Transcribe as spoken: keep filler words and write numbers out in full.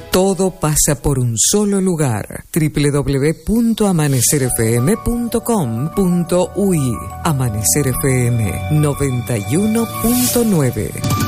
Todo pasa por un solo lugar. doble u doble u doble u punto amanecer f m punto com punto u y. Amanecer F M noventa y uno punto nueve.